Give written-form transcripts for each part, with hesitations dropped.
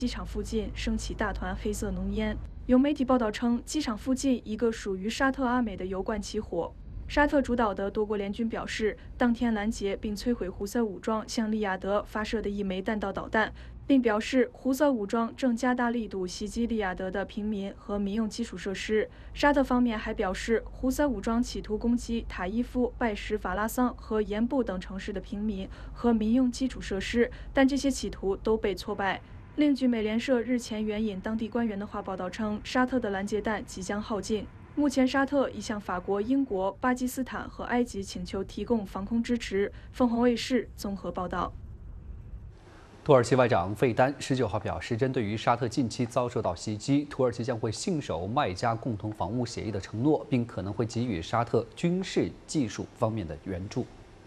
机场附近升起大团黑色浓烟。有媒体报道称，机场附近一个属于沙特阿美的油罐起火。沙特主导的多国联军表示，当天拦截并摧毁胡塞武装向利雅得发射的一枚弹道导弹，并表示胡塞武装正加大力度袭击利雅得的平民和民用基础设施。沙特方面还表示，胡塞武装企图攻击塔伊夫、拜什法拉桑和盐布等城市的平民和民用基础设施，但这些企图都被挫败。另据美联社日前援引当地官员的话报道称，沙特的拦截弹即将耗尽。目前，沙特已向法国、英国、巴基斯坦和埃及请求提供防空支持。凤凰卫视综合报道。 土耳其外长费丹19号表示，针对于沙特近期遭受到袭击，土耳其将会信守麦加共同防务协议的承诺，并可能会给予沙特军事技术方面的援助。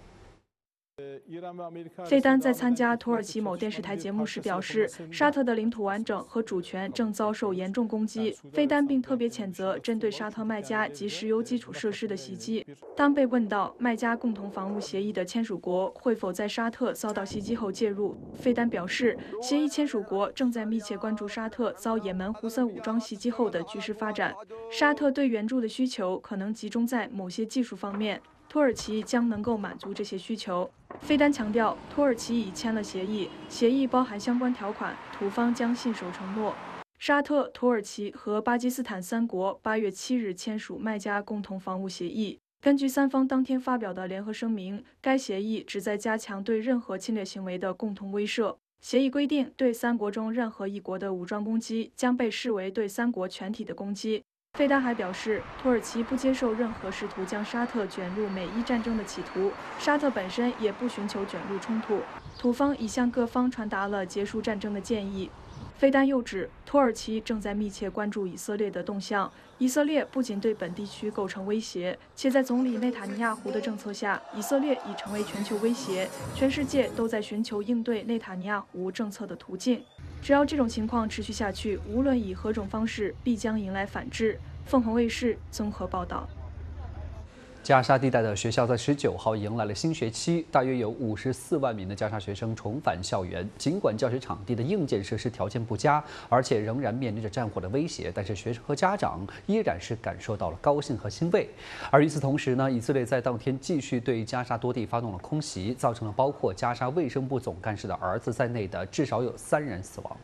费丹在参加土耳其某电视台节目时表示，沙特的领土完整和主权正遭受严重攻击。费丹并特别谴责针对沙特麦加及石油基础设施的袭击。当被问到麦加共同防务协议的签署国会否在沙特遭到袭击后介入，费丹表示，协议签署国正在密切关注沙特遭也门胡塞武装袭击后的局势发展。沙特对援助的需求可能集中在某些技术方面，土耳其将能够满足这些需求。费丹强调，土耳其已签了协议，协议包含相关条款，土方将信守承诺。沙特、土耳其和巴基斯坦3国8月7日签署麦加共同防务协议。根据3方当天发表的联合声明，该协议旨在加强对任何侵略行为的共同威慑。协议规定，对3国中任何一国的武装攻击将被视为对3国全体的攻击。费丹还表示，土耳其不接受任何试图将沙特卷入美伊战争的企图，沙特本身也不寻求卷入冲突。土方已向各方传达了结束战争的建议。费丹又指，土耳其正在密切关注以色列的动向。以色列不仅对本地区构成威胁，且在总理内塔尼亚胡的政策下，以色列已成为全球威胁。全世界都在寻求应对内塔尼亚胡政策的途径。只要这种情况持续下去，无论以何种方式，必将迎来反制。凤凰卫视综合报道。 加沙地带的学校在19号迎来了新学期，大约有54万名的加沙学生重返校园。尽管教学场地的硬件设施条件不佳，而且仍然面临着战火的威胁，但是学生和家长依然是感受到了高兴和欣慰。而与此同时呢，以色列在当天继续对加沙多地发动了空袭，造成了包括加沙卫生部总干事的儿子在内的至少有3人死亡。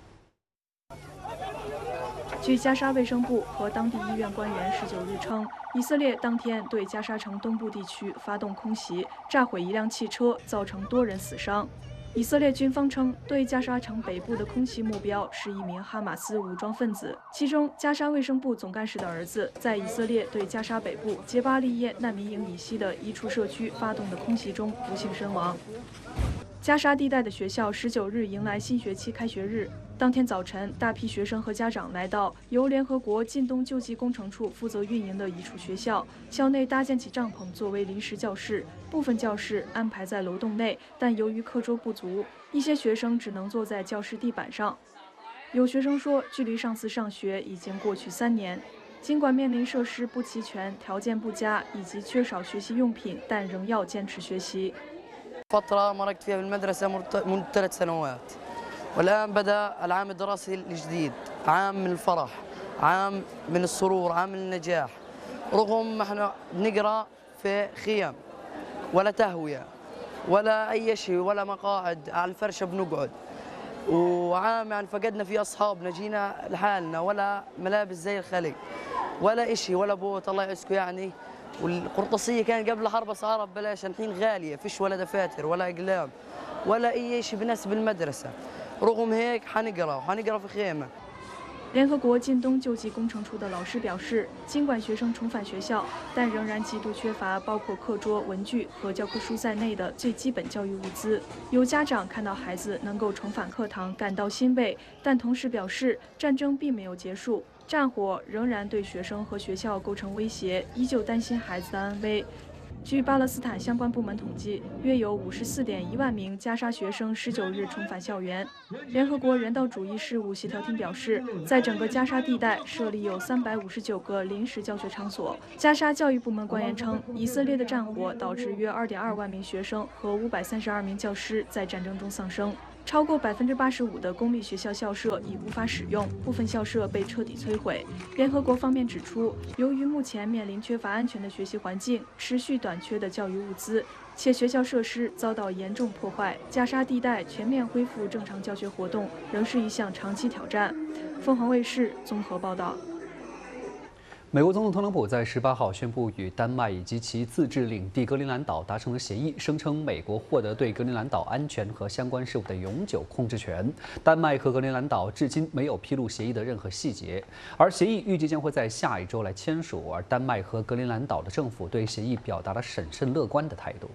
据加沙卫生部和当地医院官员19日称，以色列当天对加沙城东部地区发动空袭，炸毁一辆汽车，造成多人死伤。以色列军方称，对加沙城北部的空袭目标是一名哈马斯武装分子，其中加沙卫生部总干事的儿子在以色列对加沙北部杰巴利耶难民营以西的一处社区发动的空袭中不幸身亡。加沙地带的学校19日迎来新学期开学日。当天早晨，大批学生和家长来到由联合国近东救济工程处负责运营的一处学校，校内搭建起帐篷作为临时教室，部分教室安排在楼栋内，但由于课桌不足，一些学生只能坐在教室地板上。有学生说，距离上次上学已经过去3年。尽管面临设施不齐全、条件不佳以及缺少学习用品，但仍要坚持学习。 فترة مرقت فيها بالمدرسة منذ 3 سنوات، والآن بدأ العام الدراسي الجديد، عام من الفرح، عام من السرور، عام من النجاح. رغم ما احنا بنقرا في خيم ولا تهوية ولا أي شيء ولا مقاعد على الفرشة بنقعد، وعام يعني فقدنا فيه أصحابنا، جينا لحالنا ولا ملابس زي الخلق ولا إشي ولا بوت الله يعزكم يعني. والقرطاسية كان قبل الحرب أسعارها ببلاش، الحين غالية، فيش ولا دفاتر ولا أقلام ولا أي شيء بناسب المدرسة. رغم هيك حنقرا في خيمة. 联合国近东救济工程处的老师表示，尽管学生重返学校，但仍然极度缺乏包括课桌、文具和教科书在内的最基本教育物资。有家长看到孩子能够重返课堂感到欣慰，但同时表示，战争并没有结束，战火仍然对学生和学校构成威胁，依旧担心孩子的安危。据巴勒斯坦相关部门统计，约有54.1万名加沙学生19日重返校园。联合国人道主义事务协调厅表示，在整个加沙地带设立有359个临时教学场所。加沙教育部门官员称，以色列的战火导致约2.2万名学生和532名教师在战争中丧生。 超过85%的公立学校校舍已无法使用，部分校舍被彻底摧毁。联合国方面指出，由于目前面临缺乏安全的学习环境、持续短缺的教育物资，且学校设施遭到严重破坏，加沙地带全面恢复正常教学活动仍是一项长期挑战。凤凰卫视综合报道。 美国总统特朗普在18号宣布与丹麦以及其自治领地格陵兰岛达成了协议，声称美国获得对格陵兰岛安全和相关事务的永久控制权。丹麦和格陵兰岛至今没有披露协议的任何细节，而协议预计将会在下一周来签署。而丹麦和格陵兰岛的政府对协议表达了审慎乐观的态度。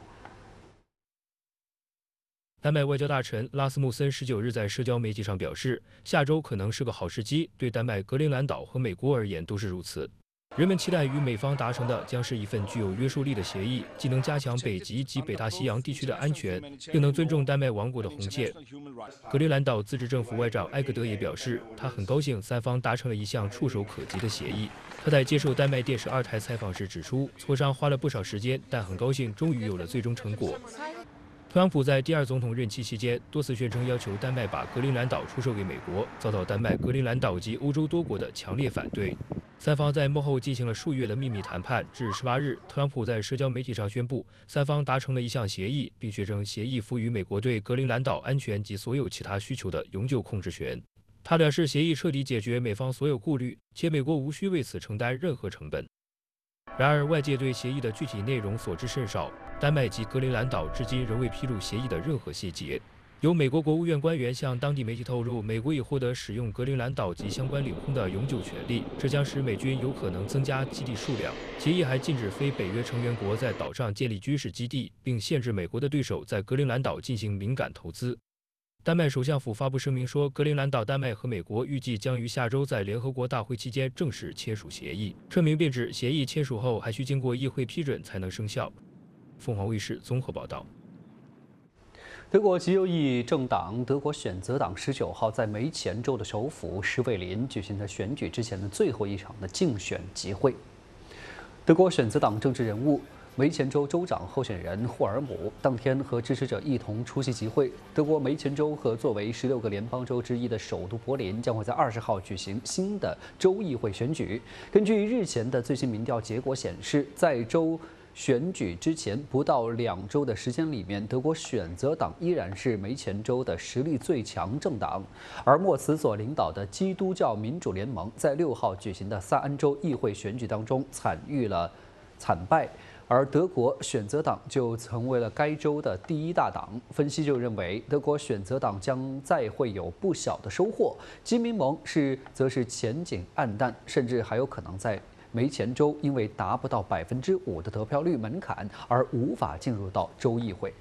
丹麦外交大臣拉斯穆森19日在社交媒体上表示，下周可能是个好时机，对丹麦、格陵兰岛和美国而言都是如此。人们期待与美方达成的将是一份具有约束力的协议，既能加强北极及北大西洋地区的安全，又能尊重丹麦王国的红线。格陵兰岛自治政府外长埃格德也表示，他很高兴三方达成了一项触手可及的协议。他在接受丹麦电视2台采访时指出，磋商花了不少时间，但很高兴终于有了最终成果。特朗普在第2总统任期期间多次宣称要求丹麦把格陵兰岛出售给美国，遭到丹麦、格陵兰岛及欧洲多国的强烈反对。三方在幕后进行了数月的秘密谈判，至18日，特朗普在社交媒体上宣布，三方达成了一项协议，并宣称协议赋予美国对格陵兰岛安全及所有其他需求的永久控制权。他表示，协议彻底解决美方所有顾虑，且美国无需为此承担任何成本。然而，外界对协议的具体内容所知甚少，丹麦及格陵兰岛至今仍未披露协议的任何细节。有美国国务院官员向当地媒体透露，美国已获得使用格陵兰岛及相关领空的永久权利，这将使美军有可能增加基地数量。协议还禁止非北约成员国在岛上建立军事基地，并限制美国的对手在格陵兰岛进行敏感投资。丹麦首相府发布声明说，格陵兰岛丹麦和美国预计将于下周在联合国大会期间正式签署协议。声明并指，协议签署后还需经过议会批准才能生效。凤凰卫视综合报道。 德国极右翼政党德国选择党19号在梅前州的首府施韦林举行了选举之前的最后一场的竞选集会。德国选择党政治人物梅前州州长候选人霍尔姆当天和支持者一同出席集会。德国梅前州和作为16个联邦州之一的首都柏林将会在20号举行新的州议会选举。根据日前的最新民调结果显示，在州选举之前不到2周的时间里面，德国选择党依然是梅前州的实力最强政党，而莫茨所领导的基督教民主联盟在6号举行的萨安州议会选举当中惨败，而德国选择党就成为了该州的第1大党。分析就认为，德国选择党将再会有不小的收获，基民盟则是前景暗淡，甚至还有可能在梅前州因为达不到5%的得票率门槛而无法进入到州议会。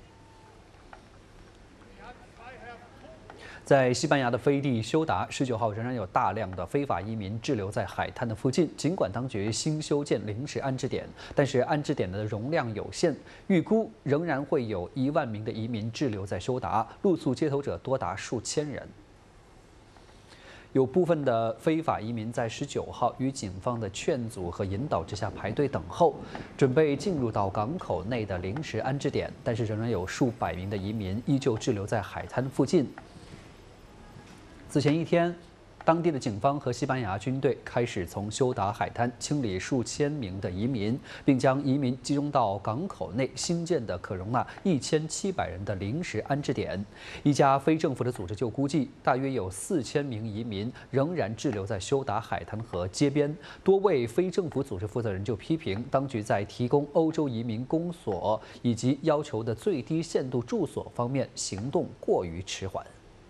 在西班牙的飞地休达，19号仍然有大量的非法移民滞留在海滩的附近。尽管当局新修建临时安置点，但是安置点的容量有限，预估仍然会有1万名的移民滞留在休达，露宿街头者多达数千人。有部分的非法移民在19号与警方的劝阻和引导之下排队等候，准备进入到港口内的临时安置点，但是仍然有数百名的移民依旧滞留在海滩附近。此前一天，当地的警方和西班牙军队开始从休达海滩清理数千名的移民，并将移民集中到港口内新建的可容纳1700人的临时安置点。一家非政府的组织就估计，大约有4000名移民仍然滞留在休达海滩和街边。多位非政府组织负责人就批评，当局在提供欧洲移民公所以及要求的最低限度住所方面行动过于迟缓。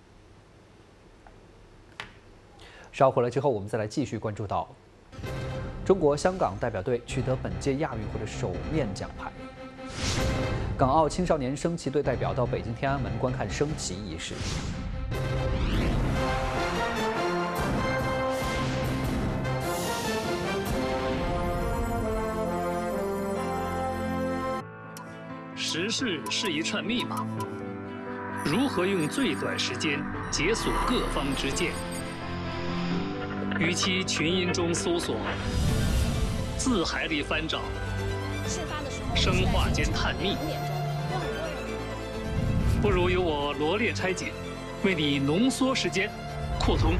稍回来之后，我们再来继续关注到中国香港代表队取得本届亚运会的首面奖牌。港澳青少年升旗队代表到北京天安门观看升旗仪式。 时事是一串密码，如何用最短时间解锁各方之见？与其群音中搜索，字海里翻找，生化间探秘，不如由我罗列拆解， 为你浓缩时间，扩通